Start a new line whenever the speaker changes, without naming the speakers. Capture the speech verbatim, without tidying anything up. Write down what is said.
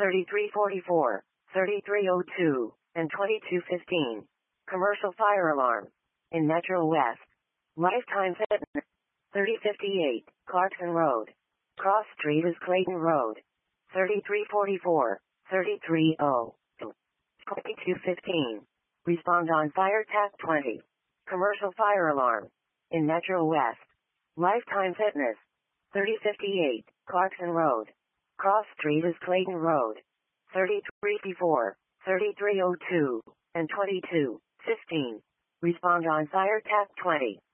thirty-three forty-four, thirty-three oh two, and twenty-two fifteen. Commercial fire alarm. In Metro West. Lifetime Fitness. thirty fifty-eight, Clarkson Road. Cross Street is Clayton Road. thirty-three forty-four, thirty-three oh two, twenty-two fifteen. Respond on Fire Tac twenty. Commercial fire alarm. In Metro West. Lifetime Fitness. thirty fifty-eight, Clarkson Road. Cross Street is Clayton Road. thirty-three forty-four, thirty-three oh two, and twenty-two fifteen. Respond on Fire Tac twenty.